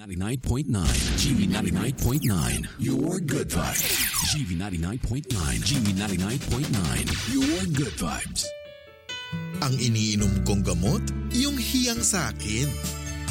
99.9, GV99.9, your good vibes. GV99.9, GV99.9, your good vibes. Ang iniinom kong gamot, yung hiyang sa akin.